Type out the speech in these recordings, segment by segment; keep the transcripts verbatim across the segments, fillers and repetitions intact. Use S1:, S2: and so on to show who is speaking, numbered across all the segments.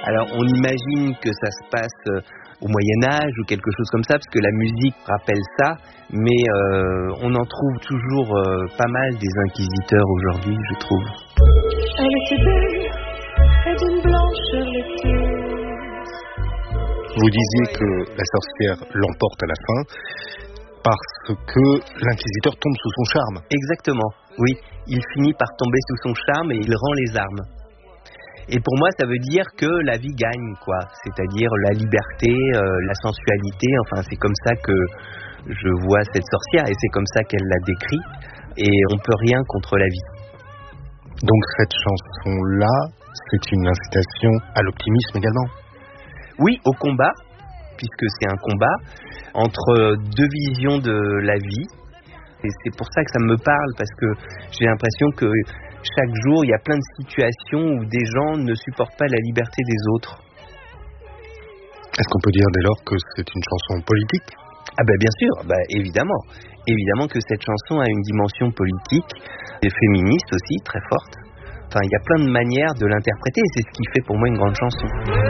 S1: Alors on imagine que ça se passe au Moyen-Âge ou quelque chose comme ça, parce que la musique rappelle ça, mais euh, on en trouve toujours euh, pas mal des inquisiteurs aujourd'hui, je trouve.
S2: Elle était belle, et d'une blancheur laiteuse.
S3: Vous disiez que la sorcière l'emporte à la fin parce que l'inquisiteur tombe sous son charme.
S1: Exactement, oui. Il finit par tomber sous son charme et il rend les armes. Et pour moi, ça veut dire que la vie gagne, quoi. C'est-à-dire la liberté, euh, la sensualité. Enfin, c'est comme ça que je vois cette sorcière et c'est comme ça qu'elle la décrit. Et on peut rien contre la vie.
S3: Donc cette chanson-là, c'est une incitation à l'optimisme également.
S1: Oui, au combat, puisque c'est un combat entre deux visions de la vie. Et c'est pour ça que ça me parle, parce que j'ai l'impression que chaque jour, il y a plein de situations où des gens ne supportent pas la liberté des autres.
S3: Est-ce qu'on peut dire dès lors que c'est une chanson politique ?
S1: Ah ben bien sûr, ben évidemment. Évidemment que cette chanson a une dimension politique, et féministe aussi, très forte. Enfin, il y a plein de manières de l'interpréter, et c'est ce qui fait pour moi une grande chanson.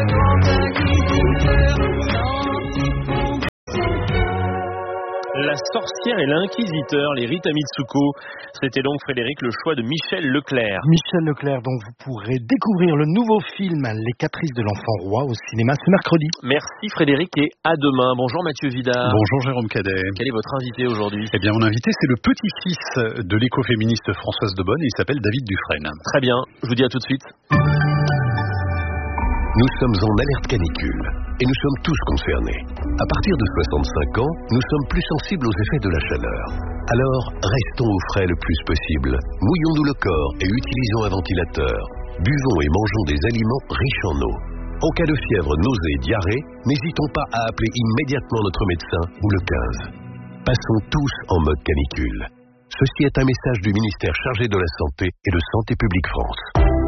S4: La sorcière et l'inquisiteur, les Rita Mitsuko. C'était donc, Frédéric, le choix de Michel Leclerc.
S5: Michel Leclerc, dont vous pourrez découvrir le nouveau film Les Caprices de l'Enfant Roi au cinéma ce mercredi.
S4: Merci Frédéric et à demain. Bonjour Mathieu Vidard.
S6: Bonjour Jérôme Cadet.
S4: Quel est votre invité aujourd'hui ?
S6: Eh bien, mon invité, c'est le petit-fils de l'écoféministe Françoise Debonne et il s'appelle David Dufresne.
S4: Très bien, je vous dis à tout de suite.
S7: Nous sommes en alerte canicule et nous sommes tous concernés. À partir de soixante-cinq ans, nous sommes plus sensibles aux effets de la chaleur. Alors, restons au frais le plus possible. Mouillons-nous le corps et utilisons un ventilateur. Buvons et mangeons des aliments riches en eau. En cas de fièvre, nausée, diarrhée, n'hésitons pas à appeler immédiatement notre médecin ou le quinze. Passons tous en mode canicule. Ceci est un message du ministère chargé de la Santé et de Santé publique France.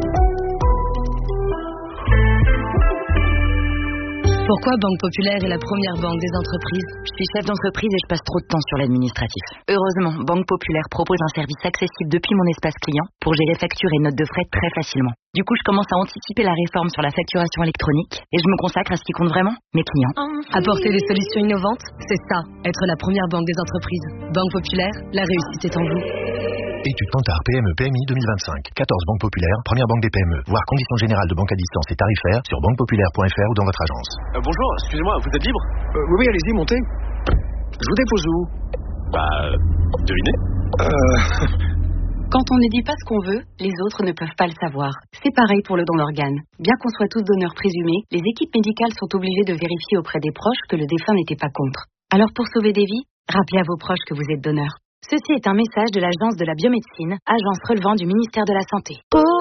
S8: Pourquoi Banque Populaire est la première banque des entreprises ?
S9: Je suis chef d'entreprise et je passe trop de temps sur l'administratif. Heureusement, Banque Populaire propose un service accessible depuis mon espace client pour gérer factures et notes de frais très facilement. Du coup, je commence à anticiper la réforme sur la facturation électronique et je me consacre à ce qui compte vraiment, mes clients.
S8: Apporter des solutions innovantes, c'est ça, être la première banque des entreprises. Banque Populaire, la réussite est en vous.
S10: Étude Kantar P M E P M I deux mille vingt-cinq. quatorze banques populaires, première banque des P M E. Voir conditions générales de banque à distance et tarifaires sur banque populaire point f r ou dans votre agence.
S4: Euh, bonjour, excusez-moi, vous êtes libre ?
S11: euh, Oui, oui, allez-y, montez. Je vous dépose où ?
S4: Bah, devinez.
S11: Euh...
S12: Quand on ne dit pas ce qu'on veut, les autres ne peuvent pas le savoir. C'est pareil pour le don d'organes. Bien qu'on soit tous donneurs présumés, les équipes médicales sont obligées de vérifier auprès des proches que le défunt n'était pas contre. Alors pour sauver des vies, rappelez à vos proches que vous êtes donneur. Ceci est un message de l'Agence de la biomédecine, agence relevant du ministère de la Santé.